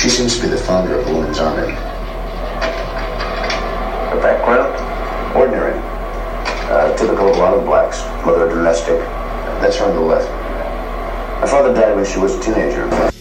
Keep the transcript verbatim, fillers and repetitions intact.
She seems to be the founder of the Women's Army. Her background? Ordinary. Uh, typical of a lot of blacks. Mother domestic. That's her on the left. My father died when she was a teenager.